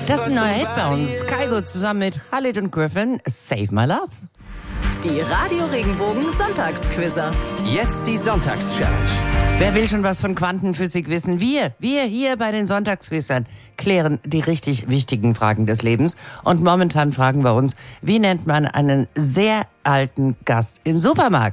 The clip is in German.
Das ist ein neuer Hit bei uns. Kygo zusammen mit Khalid und Griffin. Save My Love. Die Radio Regenbogen Sonntagsquizzer. Jetzt die Sonntagschallenge. Wer will schon was von Quantenphysik wissen? Wir hier bei den Sonntagsquizzern klären die richtig wichtigen Fragen des Lebens. Und momentan fragen wir uns, wie nennt man einen sehr alten Gast im Supermarkt?